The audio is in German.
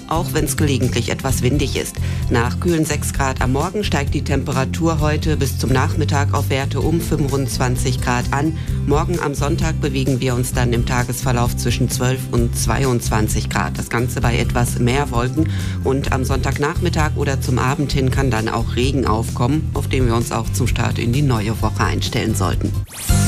auch wenn es gelegentlich etwas windig ist. Nach kühlen 6 Grad am Morgen steigt die Temperatur heute bis zum Nachmittag auf Werte um 25 Grad an. Morgen am Sonntag bewegen wir uns dann im Tagesverlauf zwischen 12 und 22 Grad. Das Ganze bei etwas mehr Wolken. Und am Sonntagnachmittag oder zum Abend hin kann dann auch Regen aufkommen, auf den wir uns auch zum Start in die neue Woche einstellen sollten.